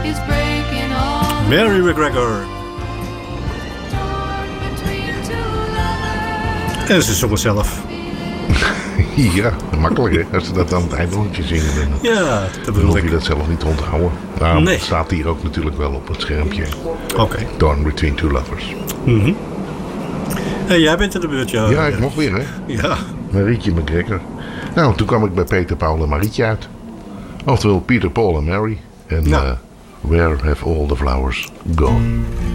Mary McGregor. En ze zong het zelf. Ja, makkelijk hè, als ze dat aan het eindrondje zingen. Ja, dat Dan bedoel hoef je ik. dat zelf niet te onthouden. Nou, Nee. het staat hier ook natuurlijk wel op het schermpje. Oké. Dawn Between Two Lovers. Hey, jij bent in de beurt, ja. Ja, ik mocht weer hè. Ja. Marietje McGregor. Nou, toen kwam ik bij Peter, Paul en Marietje uit. Oftewel Peter, Paul en Mary. En Nou. Where Have All the Flowers Gone?